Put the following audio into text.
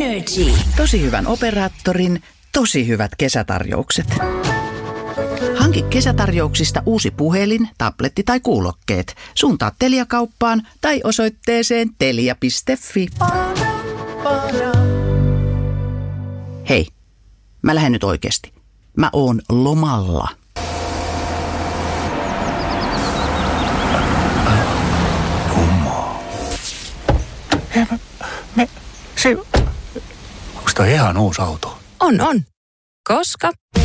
Energy. Tosi hyvän operaattorin, tosi hyvät kesätarjoukset. Hanki kesätarjouksista uusi puhelin, tabletti tai kuulokkeet. Suuntaa Telia-kauppaan tai osoitteeseen telia.fi. Hei, mä lähden nyt oikeesti. Mä oon lomalla. Onko toi ihan uusi auto? On. Koska